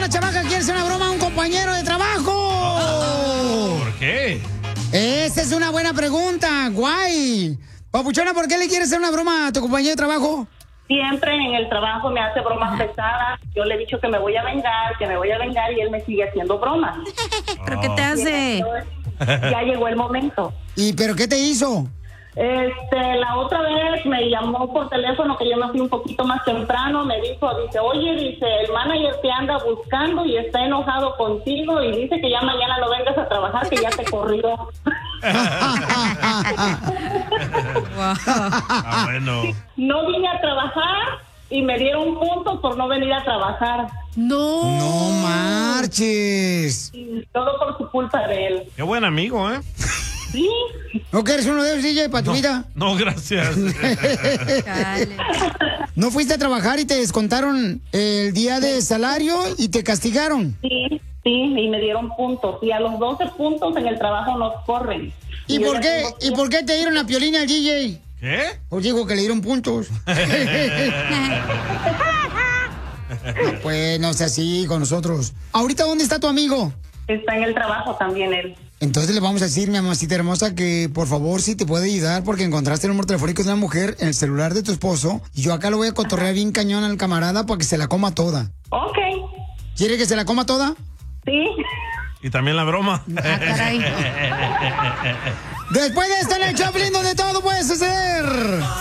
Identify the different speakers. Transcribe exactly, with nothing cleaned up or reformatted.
Speaker 1: una chamaca quiere hacer una broma a un compañero de trabajo.
Speaker 2: Oh, ¿por qué?
Speaker 1: Esa es una buena pregunta, guay. Papuchona, ¿por qué le quieres hacer una broma a tu compañero de trabajo?
Speaker 3: Siempre en el trabajo me hace bromas pesadas. Yo le he dicho que me voy a vengar, que me voy a vengar y él me sigue haciendo bromas.
Speaker 4: ¿Pero qué te hace?
Speaker 3: Ya llegó el momento.
Speaker 1: ¿Y pero qué te hizo?
Speaker 3: Este, la otra vez me llamó por teléfono, que yo me fui un poquito más temprano, me dijo, dice, oye, dice, el manager te anda buscando y está enojado contigo y dice que ya mañana no vengas a trabajar, que ya te corrió.
Speaker 2: Ah, bueno.
Speaker 3: No vine a trabajar y me dieron puntos por no venir a trabajar.
Speaker 4: No.
Speaker 1: No marches.
Speaker 3: Y todo por su culpa de él.
Speaker 2: Qué buen amigo, ¿eh?
Speaker 3: Sí.
Speaker 1: ¿No quieres uno de esos, D J, para tu
Speaker 2: No,
Speaker 1: vida?
Speaker 2: no, gracias.
Speaker 1: ¿No fuiste a trabajar y te descontaron el día de salario y te castigaron?
Speaker 3: Sí, sí, y me dieron puntos. Y a los doce puntos en el trabajo nos corren.
Speaker 1: ¿Y,
Speaker 3: Y yo
Speaker 1: por
Speaker 3: ya
Speaker 1: qué?
Speaker 3: tengo
Speaker 1: ¿Y por qué te dieron la piolina al D J?
Speaker 2: ¿Qué?
Speaker 1: Pues digo que le dieron puntos. Pues no sea así con nosotros. ¿Ahorita dónde está tu amigo?
Speaker 3: Está en el trabajo también él.
Speaker 1: Entonces le vamos a decir, mi mamacita hermosa, que por favor si te puede ayudar porque encontraste el número telefónico de una mujer en el celular de tu esposo y yo acá lo voy a cotorrear bien cañón al camarada para que se la coma toda.
Speaker 3: Ok.
Speaker 1: ¿Quiere que se la coma toda?
Speaker 3: Sí.
Speaker 2: Y también la broma.
Speaker 4: Ah, caray.
Speaker 1: Después de esto en el Choplin donde todo puede suceder.